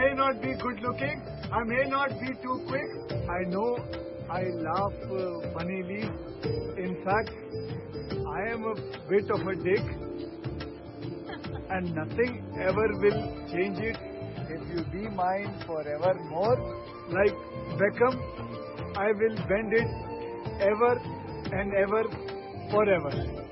may not be good looking, I may not be too quick. I know I laugh funnily. In fact, I am a bit of a dick, and nothing ever will change it if you be mine forevermore. Like Beckham, I will bend it ever and ever forever.